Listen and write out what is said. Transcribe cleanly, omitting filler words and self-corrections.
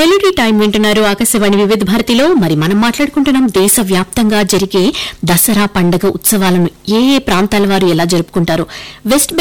Melody time వింటున్నారు ఆకాశవాణి వివిధ భారతిలో. మరి మనం మాట్లాడుకుంటున్నాం దేశవ్యాప్తంగా జరిగే దసరా పండుగ ఉత్సవాలను ఏ ఏ ప్రాంతాల వారు ఎలా జరుపుకుంటారు. వెస్ట్